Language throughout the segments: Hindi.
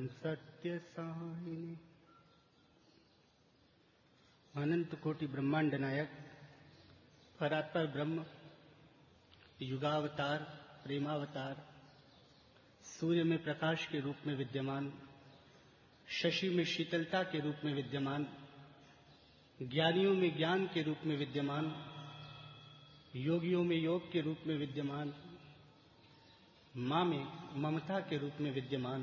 सत्य साहिनी। अनंत कोटि ब्रह्मांड नायक परात्पर ब्रह्म, युगावतार, प्रेमावतार, सूर्य में प्रकाश के रूप में विद्यमान, शशि में शीतलता के रूप में विद्यमान, ज्ञानियों में ज्ञान के रूप में विद्यमान, योगियों में योग के रूप में विद्यमान, मां में ममता के रूप में विद्यमान,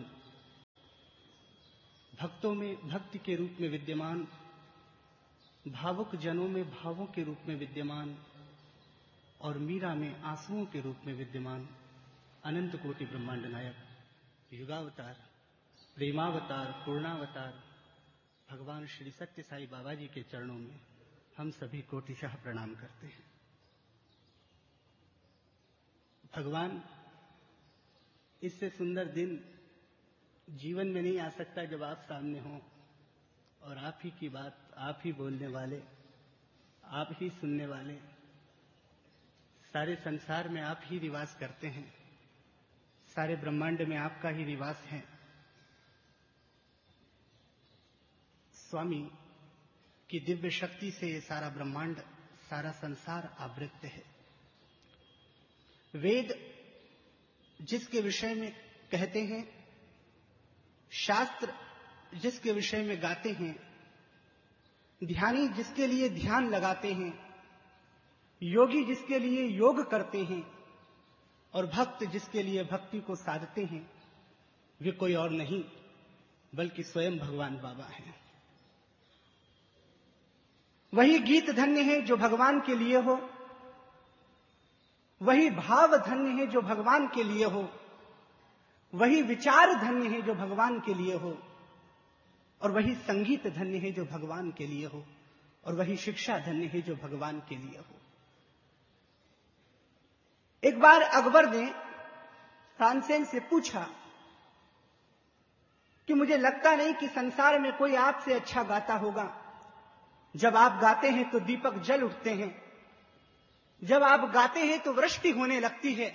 भक्तों में भक्ति के रूप में विद्यमान, भावुक जनों में भावों के रूप में विद्यमान और मीरा में आंसुओं के रूप में विद्यमान अनंत कोटि ब्रह्मांड नायक, युगावतार, प्रेमावतार, पूर्णावतार भगवान श्री सत्य साई बाबा जी के चरणों में हम सभी कोटिशः प्रणाम करते हैं। भगवान, इससे सुंदर दिन जीवन में नहीं आ सकता जब आप सामने हो और आप ही की बात, आप ही बोलने वाले, आप ही सुनने वाले, सारे संसार में आप ही निवास करते हैं, सारे ब्रह्मांड में आपका ही निवास है। स्वामी की दिव्य शक्ति से ये सारा ब्रह्मांड, सारा संसार आवृत है। वेद जिसके विषय में कहते हैं, शास्त्र जिसके विषय में गाते हैं, ध्यानी जिसके लिए ध्यान लगाते हैं, योगी जिसके लिए योग करते हैं और भक्त जिसके लिए भक्ति को साधते हैं, वे कोई और नहीं बल्कि स्वयं भगवान बाबा हैं। वही गीत धन्य है जो भगवान के लिए हो, वही भाव धन्य है जो भगवान के लिए हो, वही विचार धन्य है जो भगवान के लिए हो, और वही संगीत धन्य है जो भगवान के लिए हो, और वही शिक्षा धन्य है जो भगवान के लिए हो। एक बार अकबर ने तानसेन से पूछा कि मुझे लगता नहीं कि संसार में कोई आपसे अच्छा गाता होगा। जब आप गाते हैं तो दीपक जल उठते हैं, जब आप गाते हैं तो वृष्टि होने लगती है।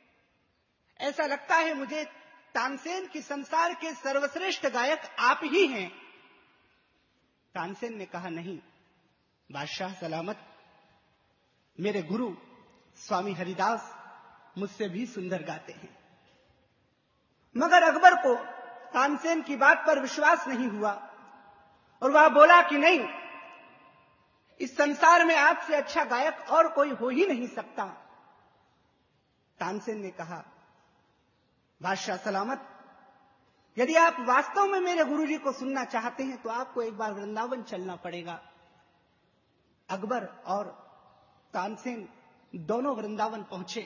ऐसा लगता है मुझे तानसेन की संसार के सर्वश्रेष्ठ गायक आप ही हैं। तानसेन ने कहा, नहीं बादशाह सलामत, मेरे गुरु स्वामी हरिदास मुझसे भी सुंदर गाते हैं। मगर अकबर को तानसेन की बात पर विश्वास नहीं हुआ और वह बोला कि नहीं, इस संसार में आपसे अच्छा गायक और कोई हो ही नहीं सकता। तानसेन ने कहा, बादशाह सलामत, यदि आप वास्तव में मेरे गुरुजी को सुनना चाहते हैं तो आपको एक बार वृंदावन चलना पड़ेगा। अकबर और तानसेन दोनों वृंदावन पहुंचे।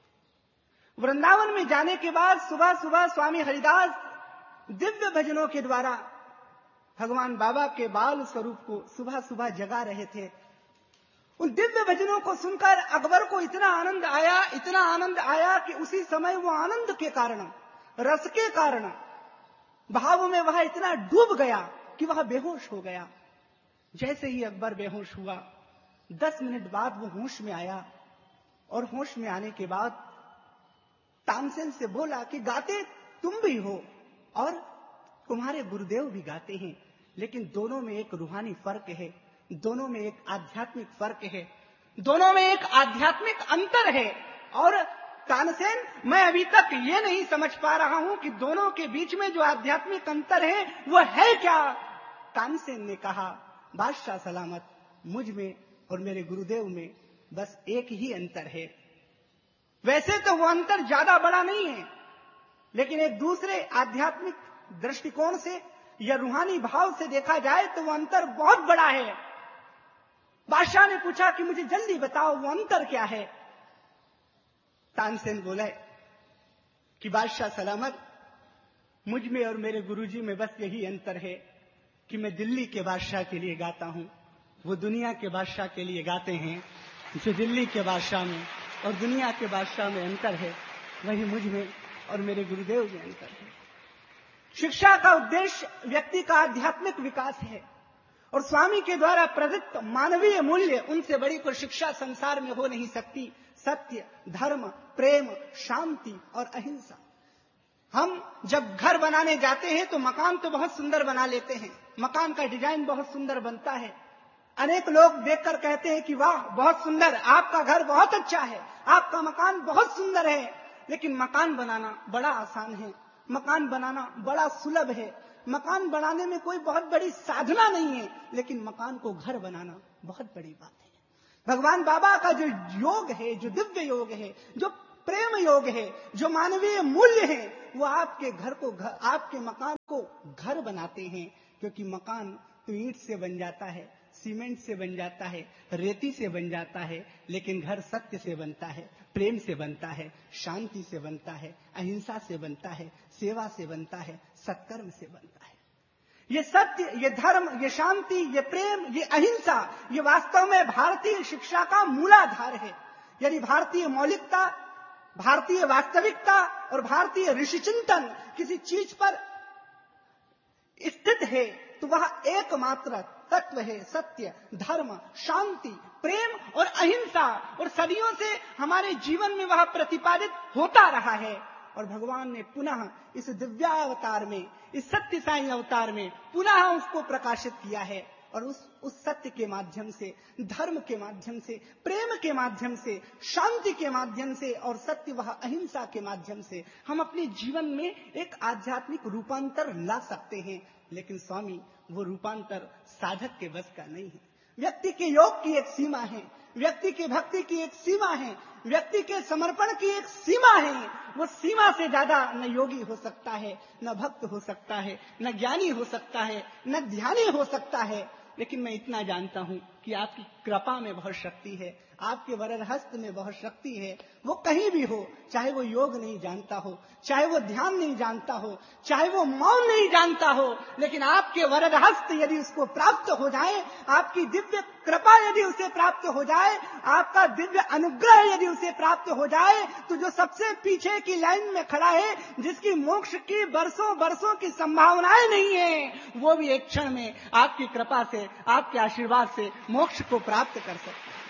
वृंदावन में जाने के बाद सुबह सुबह स्वामी हरिदास दिव्य भजनों के द्वारा भगवान बाबा के बाल स्वरूप को सुबह सुबह जगा रहे थे। उन दिव्य भजनों को सुनकर अकबर को इतना आनंद आया, इतना आनंद आया कि उसी समय वो आनंद के कारण, रस के कारण भाव में वह इतना डूब गया कि वह बेहोश हो गया। जैसे ही अकबर बेहोश हुआ, 10 मिनट बाद वो होश में आया और होश में आने के बाद तानसेन से बोला कि गाते तुम भी हो और तुम्हारे गुरुदेव भी गाते हैं, लेकिन दोनों में एक रूहानी फर्क है, दोनों में एक आध्यात्मिक फर्क है, दोनों में एक आध्यात्मिक अंतर है। और तानसेन, मैं अभी तक ये नहीं समझ पा रहा हूं कि दोनों के बीच में जो आध्यात्मिक अंतर है वो है क्या। तानसेन ने कहा, बादशाह सलामत, मुझ में और मेरे गुरुदेव में बस एक ही अंतर है। वैसे तो वो अंतर ज्यादा बड़ा नहीं है, लेकिन एक दूसरे आध्यात्मिक दृष्टिकोण से या रूहानी भाव से देखा जाए तो वो अंतर बहुत बड़ा है। बादशाह ने पूछा कि मुझे जल्दी बताओ वो अंतर क्या है। तानसेन बोले कि बादशाह सलामत, मुझ में और मेरे गुरुजी में बस यही अंतर है कि मैं दिल्ली के बादशाह के लिए गाता हूं, वो दुनिया के बादशाह के लिए गाते हैं। जो दिल्ली के बादशाह में और दुनिया के बादशाह में अंतर है, वही मुझ में और मेरे गुरुदेव में अंतर है। शिक्षा का उद्देश्य व्यक्ति का आध्यात्मिक विकास है और स्वामी के द्वारा प्रदत्त मानवीय मूल्य, उनसे बड़ी कोई शिक्षा संसार में हो नहीं सकती। सत्य, धर्म, प्रेम, शांति और अहिंसा, हम जब घर बनाने जाते हैं तो मकान तो बहुत सुंदर बना लेते हैं, मकान का डिजाइन बहुत सुंदर बनता है। अनेक लोग देखकर कहते हैं कि वाह बहुत सुंदर, आपका घर बहुत अच्छा है, आपका मकान बहुत सुंदर है। लेकिन मकान बनाना बड़ा आसान है, मकान बनाना बड़ा सुलभ है, मकान बनाने में कोई बहुत बड़ी साधना नहीं है, लेकिन मकान को घर बनाना बहुत बड़ी बात है। भगवान बाबा का जो योग है, जो दिव्य योग है, जो प्रेम योग है, जो मानवीय मूल्य है, वो आपके घर को, आपके मकान को घर बनाते हैं। क्योंकि मकान तो ईंट से बन जाता है, सीमेंट से बन जाता है, रेती से बन जाता है, लेकिन घर सत्य से बनता है, प्रेम से बनता है, शांति से बनता है, अहिंसा से बनता है, सेवा से बनता है, सत्कर्म से बनता है। ये सत्य, ये धर्म, ये शांति, ये प्रेम, ये अहिंसा, ये वास्तव में भारतीय शिक्षा का मूलाधार है। यदि भारतीय मौलिकता, भारतीय वास्तविकता और भारतीय ऋषि चिंतन किसी चीज पर स्थित है तो वह एकमात्र तत्व है सत्य, धर्म, शांति, प्रेम और अहिंसा। और सदियों से हमारे जीवन में वह प्रतिपादित होता रहा है। और भगवान ने पुनः इस दिव्यावतार में, इस सत्य साई अवतार में पुनः उसको प्रकाशित किया है। और उस सत्य के माध्यम से, धर्म के माध्यम से, प्रेम के माध्यम से, शांति के माध्यम से और सत्य वह अहिंसा के माध्यम से हम अपने जीवन में एक आध्यात्मिक रूपांतर ला सकते हैं। लेकिन स्वामी, वो रूपांतर साधक के बस का नहीं है। व्यक्ति के योग की एक सीमा है, व्यक्ति की भक्ति की एक सीमा है, व्यक्ति के समर्पण की एक सीमा है। वो सीमा से ज्यादा न योगी हो सकता है, न भक्त हो सकता है, न ज्ञानी हो सकता है, न ध्यानी हो सकता है। लेकिन मैं इतना जानता हूं कि आपकी कृपा में बहुत शक्ति है, आपके वरद हस्त में बहुत शक्ति है। वो कहीं भी हो, चाहे वो योग नहीं जानता हो, चाहे वो ध्यान नहीं जानता हो, चाहे वो मौन नहीं जानता हो, लेकिन आपके वरद हस्त यदि उसको प्राप्त हो जाए, आपकी दिव्य कृपा यदि उसे प्राप्त हो जाए, आपका दिव्य अनुग्रह यदि उसे प्राप्त हो जाए, तो जो सबसे पीछे की लाइन में खड़ा है, जिसकी मोक्ष की बरसों बरसों की संभावनाएं नहीं है, वो भी एक क्षण में आपकी कृपा से, आपके आशीर्वाद से मोक्ष को प्राप्त कर सकता है।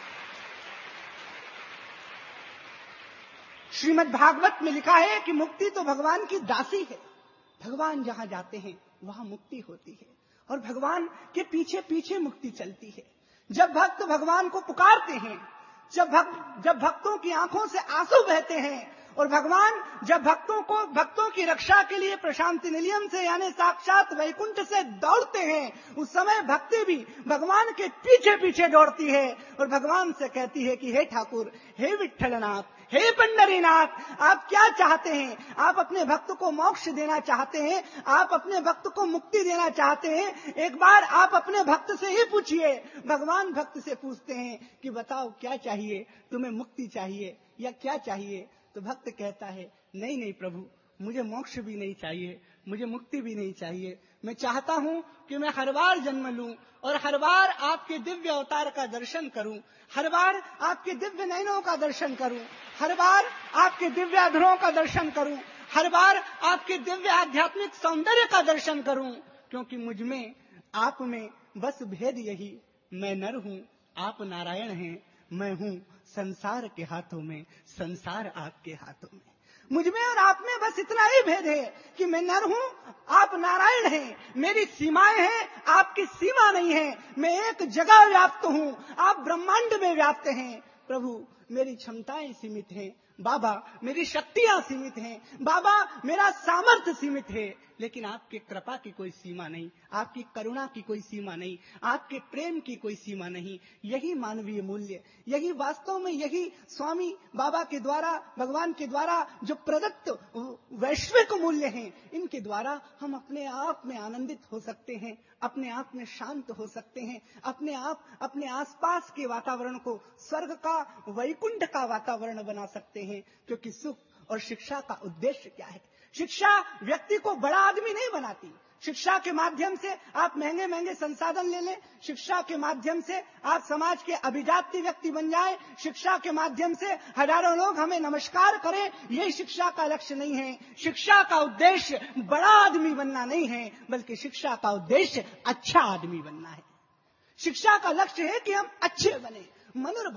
श्रीमद् भागवत में लिखा है कि मुक्ति तो भगवान की दासी है। भगवान जहां जाते हैं वहां मुक्ति होती है और भगवान के पीछे पीछे मुक्ति चलती है। जब भक्त भगवान को पुकारते हैं, जब भक्तों की आंखों से आंसू बहते हैं और भगवान जब भक्तों की रक्षा के लिए प्रशांति निलयम से यानी साक्षात वैकुंठ से दौड़ते हैं, उस समय भक्ति भी भगवान के पीछे पीछे दौड़ती है और भगवान से कहती है कि हे ठाकुर, हे विठ्ठलनाथ, हे पंडरीनाथ, आप क्या चाहते हैं? आप अपने भक्त को मोक्ष देना चाहते हैं, आप अपने भक्त को मुक्ति देना चाहते हैं। एक बार आप अपने भक्त से ही पूछिए। भगवान भक्त से पूछते हैं कि बताओ क्या चाहिए, तुम्हें मुक्ति चाहिए या क्या चाहिए? तो भक्त कहता है नहीं प्रभु, मुझे मोक्ष भी नहीं चाहिए, मुझे मुक्ति भी नहीं चाहिए। मैं चाहता हूं कि मैं हर बार जन्म लूं और हर बार आपके दिव्य अवतार का दर्शन करूं, हर बार आपके दिव्य नयनों का दर्शन करूं, हर बार आपके दिव्य अधरों का दर्शन करूं, हर बार आपके दिव्य आध्यात्मिक सौंदर्य का दर्शन करूं। क्योंकि मुझ में, आप में बस भेद यही, मैं नर हूं, आप नारायण हैं, मैं हूं संसार के हाथों में, संसार आपके हाथों में। मुझ में और आप में बस इतना ही भेद है कि मैं नर हूं, आप नारायण हैं, मेरी सीमाएं हैं, आपकी सीमा नहीं है। मैं एक जगह व्याप्त हूं, आप ब्रह्मांड में व्याप्त हैं। प्रभु, मेरी क्षमताएं सीमित हैं, बाबा मेरी शक्तियां सीमित हैं, बाबा मेरा सामर्थ्य सीमित है, लेकिन आपके कृपा की कोई सीमा नहीं, आपकी करुणा की कोई सीमा नहीं, आपके प्रेम की कोई सीमा नहीं। यही मानवीय मूल्य, यही वास्तव में, यही स्वामी बाबा के द्वारा, भगवान के द्वारा जो प्रदत्त वैश्विक मूल्य हैं, इनके द्वारा हम अपने आप में आनंदित हो सकते हैं, अपने आप में शांत हो सकते हैं, अपने आप अपने आसपास के वातावरण को स्वर्ग का, वैकुंठ का वातावरण बना सकते हैं। क्योंकि सुख और शिक्षा का उद्देश्य क्या है? शिक्षा व्यक्ति को बड़ा आदमी नहीं बनाती। शिक्षा के माध्यम से आप महंगे महंगे संसाधन ले लें, शिक्षा के माध्यम से आप समाज के अभिजात्य व्यक्ति बन जाएं, शिक्षा के माध्यम से हजारों लोग हमें नमस्कार करें, ये शिक्षा का लक्ष्य नहीं है। शिक्षा का उद्देश्य बड़ा आदमी बनना नहीं है, बल्कि शिक्षा का उद्देश्य अच्छा आदमी बनना है। शिक्षा का लक्ष्य है कि हम अच्छे बने। मनुर्भवा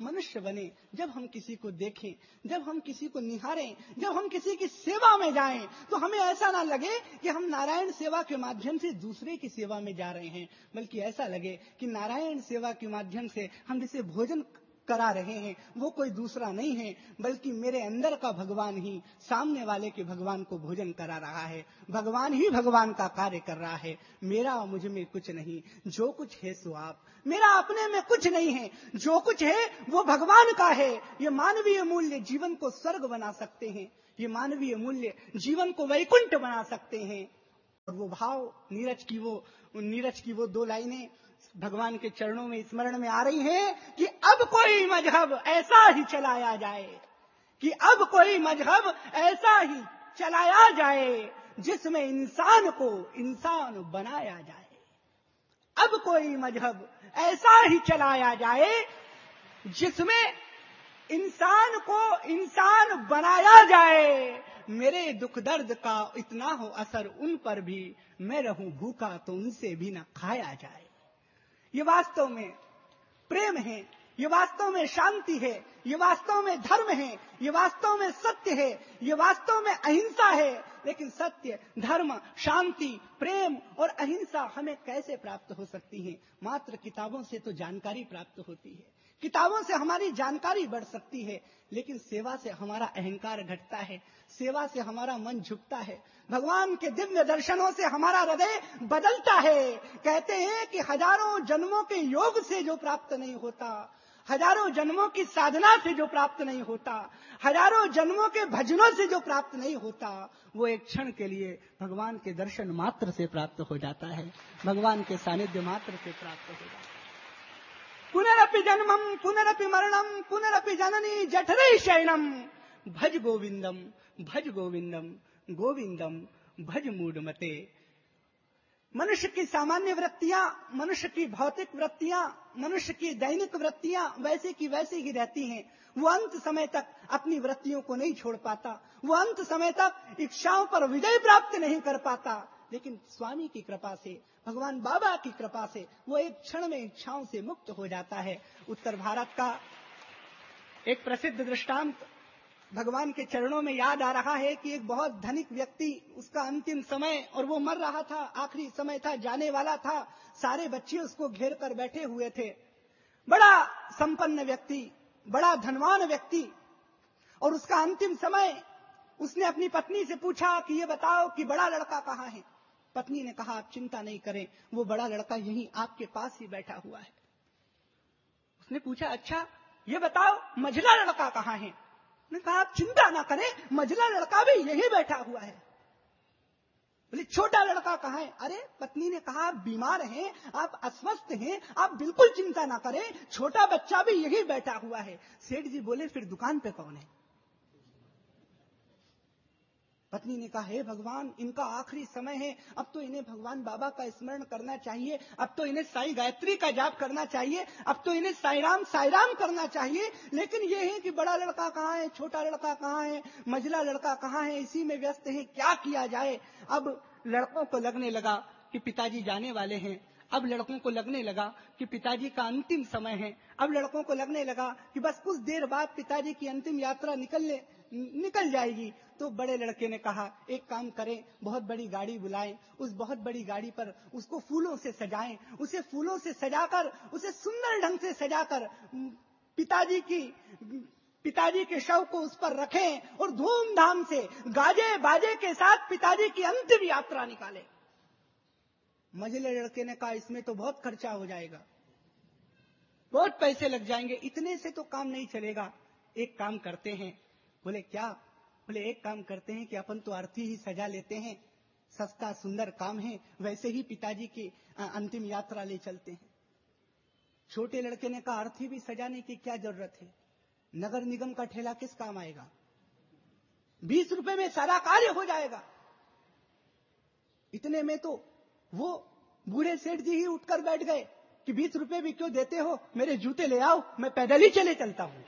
मनुष्य बने, जब हम किसी को देखें, जब हम किसी को निहारें, जब हम किसी की सेवा में जाएं, तो हमें ऐसा ना लगे कि हम नारायण सेवा के माध्यम से दूसरे की सेवा में जा रहे हैं, बल्कि ऐसा लगे कि नारायण सेवा के माध्यम से हम जिसे भोजन करा रहे हैं वो कोई दूसरा नहीं है, बल्कि मेरे अंदर का भगवान ही सामने वाले के भगवान को भोजन करा रहा है। भगवान ही भगवान का कार्य कर रहा है। मेरा मुझ में कुछ नहीं, जो कुछ है सो आप। मेरा अपने में कुछ नहीं है, जो कुछ है वो भगवान का है। ये मानवीय मूल्य जीवन को स्वर्ग बना सकते हैं, ये मानवीय मूल्य जीवन को वैकुंठ बना सकते हैं। और वो भाव नीरज की वो 2 लाइनें भगवान के चरणों में स्मरण में आ रही हैं कि अब कोई मजहब ऐसा ही चलाया जाए, कि अब कोई मजहब ऐसा ही चलाया जाए जिसमें इंसान को इंसान बनाया जाए। अब कोई मजहब ऐसा ही चलाया जाए जिसमें इंसान को इंसान बनाया जाए। मेरे दुख दर्द का इतना हो असर उन पर भी, मैं रहूं भूखा तो उनसे भी न खाया जाए। ये वास्तव में प्रेम है, ये वास्तव में शांति है, ये वास्तव में धर्म है, ये वास्तव में सत्य है, ये वास्तव में अहिंसा है। लेकिन सत्य, धर्म, शांति, प्रेम और अहिंसा हमें कैसे प्राप्त हो सकती है? मात्र किताबों से तो जानकारी प्राप्त होती है, किताबों से हमारी जानकारी बढ़ सकती है, लेकिन सेवा से हमारा अहंकार घटता है, सेवा से हमारा मन झुकता है, भगवान के दिव्य दर्शनों से हमारा हृदय बदलता है। कहते हैं कि हजारों जन्मों के योग से जो प्राप्त नहीं होता, हजारों जन्मों की साधना से जो प्राप्त नहीं होता, हजारों जन्मों के भजनों से जो प्राप्त नहीं होता, वो एक क्षण के लिए भगवान के दर्शन मात्र से प्राप्त हो जाता है, भगवान के सानिध्य मात्र से प्राप्त हो जाता है। पुनरपि जन्मम पुनरपि मरणम पुनरपि जननी जठरे शयनम भज गोविंदम भज गोविंदम गोविंदम भज मूढ़मते। मनुष्य की सामान्य वृत्तियां, मनुष्य की भौतिक वृत्तियां, मनुष्य की दैनिक वृत्तियां वैसे की वैसे ही रहती हैं। वो अंत समय तक अपनी वृत्तियों को नहीं छोड़ पाता, वो अंत समय तक इच्छाओं पर विजय प्राप्त नहीं कर पाता। लेकिन स्वामी की कृपा से, भगवान बाबा की कृपा से वो एक क्षण में इच्छाओं से मुक्त हो जाता है। उत्तर भारत का एक प्रसिद्ध दृष्टांत भगवान के चरणों में याद आ रहा है कि एक बहुत धनिक व्यक्ति, उसका अंतिम समय और वो मर रहा था, आखिरी समय था, जाने वाला था। सारे बच्चे उसको घेर कर बैठे हुए थे। बड़ा संपन्न व्यक्ति, बड़ा धनवान व्यक्ति, और उसका अंतिम समय। उसने अपनी पत्नी से पूछा कि ये बताओ कि बड़ा लड़का कहाँ है? पत्नी ने कहा, आप चिंता नहीं करें, वो बड़ा लड़का यहीं आपके पास ही बैठा हुआ है। उसने पूछा, अच्छा ये बताओ मझला लड़का कहाँ है? उसने कहा, आप चिंता ना करें, मझला लड़का भी यहीं बैठा हुआ है। बोले, छोटा लड़का कहाँ है? अरे पत्नी ने कहा, आप बीमार हैं, आप अस्वस्थ हैं, आप बिल्कुल चिंता ना करें, छोटा बच्चा भी यहीं बैठा हुआ है। सेठ जी बोले, फिर दुकान पे कौन है? पत्नी ने कहा, हे भगवान, इनका आखिरी समय है, अब तो इन्हें भगवान बाबा का स्मरण करना चाहिए, अब तो इन्हें साईं गायत्री का जाप करना चाहिए, अब तो इन्हें साईं राम करना चाहिए। लेकिन ये है कि बड़ा लड़का कहाँ है, छोटा लड़का कहाँ है, मझला लड़का कहाँ है, इसी में व्यस्त है, क्या किया जाए? अब लड़कों को लगने लगा कि पिताजी जाने वाले हैं, अब लड़कों को लगने लगा कि पिताजी का अंतिम समय है, अब लड़कों को लगने लगा कि बस कुछ देर बाद पिताजी की अंतिम यात्रा निकल जाएगी। तो बड़े लड़के ने कहा, एक काम करें, बहुत बड़ी गाड़ी बुलाएं, उस बहुत बड़ी गाड़ी पर उसको फूलों से सजाएं, उसे फूलों से सजाकर, उसे सुंदर ढंग से सजाकर पिताजी के शव को उस पर रखें और धूमधाम से गाजे बाजे के साथ पिताजी की अंतिम यात्रा निकालें। मझले लड़के ने कहा, इसमें तो बहुत खर्चा हो जाएगा, बहुत पैसे लग जाएंगे, इतने से तो काम नहीं चलेगा। एक काम करते हैं। बोले, क्या? बोले, एक काम करते हैं कि अपन तो अर्थी ही सजा लेते हैं, सस्ता सुंदर काम है, वैसे ही पिताजी की अंतिम यात्रा ले चलते हैं। छोटे लड़के ने कहा, अर्थी भी सजाने की क्या जरूरत है, नगर निगम का ठेला किस काम आएगा, 20 रुपए में सारा कार्य हो जाएगा। इतने में तो वो बूढ़े सेठ जी ही उठकर बैठ गए कि 20 रुपए भी क्यों देते हो, मेरे जूते ले आओ, मैं पैदल ही चले चलता हूं।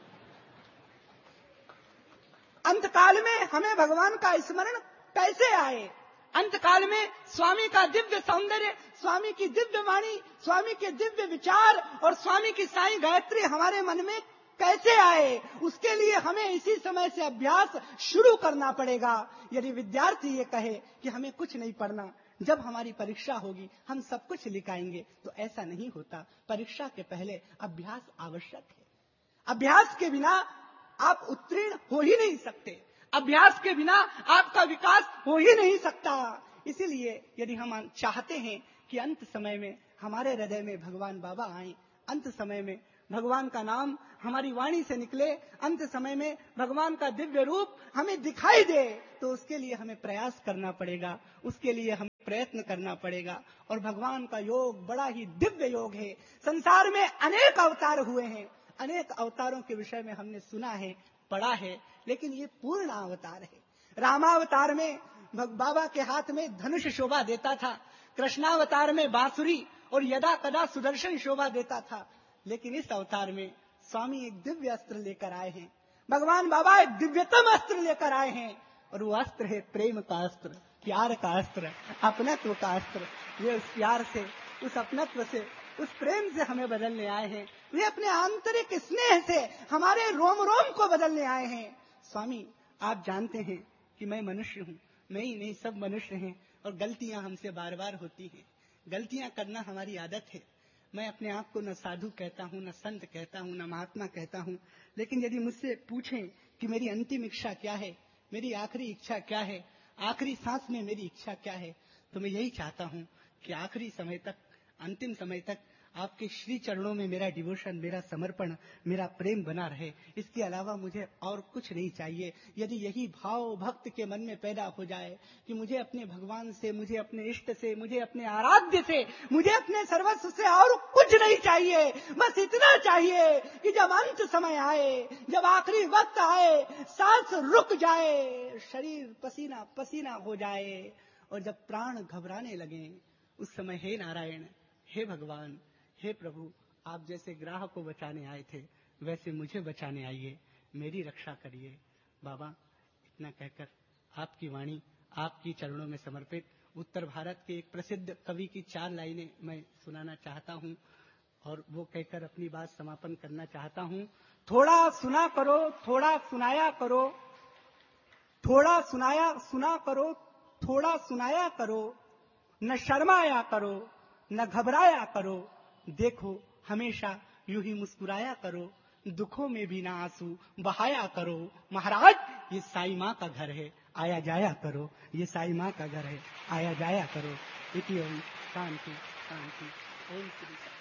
अंतकाल में हमें भगवान का स्मरण कैसे आए? अंतकाल में स्वामी का दिव्य सौंदर्य, स्वामी की दिव्य वाणी, स्वामी के दिव्य विचार और स्वामी की साईं गायत्री हमारे मन में कैसे आए, उसके लिए हमें इसी समय से अभ्यास शुरू करना पड़ेगा। यदि विद्यार्थी ये कहे कि हमें कुछ नहीं पढ़ना, जब हमारी परीक्षा होगी हम सब कुछ लिख आएंगे, तो ऐसा नहीं होता। परीक्षा के पहले अभ्यास आवश्यक है। अभ्यास के बिना आप उत्तीर्ण हो ही नहीं सकते, अभ्यास के बिना आपका विकास हो ही नहीं सकता। इसीलिए यदि हम चाहते हैं कि अंत समय में हमारे हृदय में भगवान बाबा आए, अंत समय में भगवान का नाम हमारी वाणी से निकले, अंत समय में भगवान का दिव्य रूप हमें दिखाई दे, तो उसके लिए हमें प्रयास करना पड़ेगा, उसके लिए हमें प्रयत्न करना पड़ेगा। और भगवान का योग बड़ा ही दिव्य योग है। संसार में अनेक अवतार हुए हैं, अनेक अवतारों के विषय में हमने सुना है, पढ़ा है, लेकिन ये पूर्ण अवतार है। रामावतार में बाबा के हाथ में धनुष शोभा देता था, कृष्णावतार में बांसुरी और यदा कदा सुदर्शन शोभा देता था, लेकिन इस अवतार में स्वामी एक दिव्य अस्त्र लेकर आए हैं। भगवान बाबा एक दिव्यतम अस्त्र लेकर आए हैं, और वो अस्त्र है प्रेम का अस्त्र, प्यार का अस्त्र, अपनत्व का अस्त्र। वे उस प्यार से, उस अपनत्व से, उस प्रेम से हमें बदलने आए हैं। वे अपने आंतरिक स्नेह से हमारे रोम रोम को बदलने आए हैं। स्वामी, आप जानते हैं कि मैं मनुष्य हूँ, मैं ही नहीं, सब मनुष्य हैं, और गलतियां हमसे बार बार होती हैं। गलतियां करना हमारी आदत है। मैं अपने आप को न साधु कहता हूँ, न संत कहता हूँ, न महात्मा कहता हूँ, लेकिन यदि मुझसे पूछें कि मेरी अंतिम इच्छा क्या है, मेरी आखिरी इच्छा क्या है, आखिरी सांस में मेरी इच्छा क्या है, तो मैं यही चाहता हूँ कि आखिरी समय तक, अंतिम समय तक आपके श्री चरणों में मेरा डिवोशन, मेरा समर्पण, मेरा प्रेम बना रहे। इसके अलावा मुझे और कुछ नहीं चाहिए। यदि यही भाव भक्त के मन में पैदा हो जाए कि मुझे अपने भगवान से, मुझे अपने इष्ट से, मुझे अपने आराध्य से, मुझे अपने सर्वस्व से और कुछ नहीं चाहिए, बस इतना चाहिए कि जब अंत समय आए, जब आखिरी वक्त आए, सांस रुक जाए, शरीर पसीना पसीना हो जाए, और जब प्राण घबराने लगे, उस समय हे नारायण, हे भगवान, हे प्रभु, आप जैसे ग्राहक को बचाने आए थे, वैसे मुझे बचाने आइए, मेरी रक्षा करिए। बाबा, इतना कहकर आपकी वाणी, आपकी चरणों में समर्पित उत्तर भारत के एक प्रसिद्ध कवि की 4 लाइनें मैं सुनाना चाहता हूँ, और वो कहकर अपनी बात समापन करना चाहता हूँ। थोड़ा सुना करो, थोड़ा सुनाया करो, थोड़ा सुना करो, थोड़ा सुनाया करो, न शर्माया करो, न घबराया करो, देखो हमेशा यूं ही मुस्कुराया करो, दुखों में भी ना आंसू बहाया करो। महाराज, ये साई माँ का घर है, आया जाया करो, ये साई माँ का घर है, आया जाया करो। इति ओम शांति शांति। ओम श्री